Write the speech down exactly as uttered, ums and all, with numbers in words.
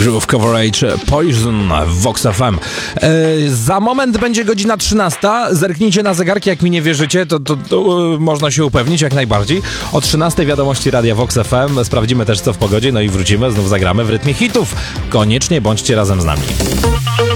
Groove Coverage Poison w Vox F M. E, za moment będzie godzina trzynasta. Zerknijcie na zegarki, jak mi nie wierzycie, to, to, to e, można się upewnić jak najbardziej. O trzynastej wiadomości Radia Vox F M. Sprawdzimy też co w pogodzie, no i wrócimy, znów zagramy w rytmie hitów. Koniecznie bądźcie razem z nami.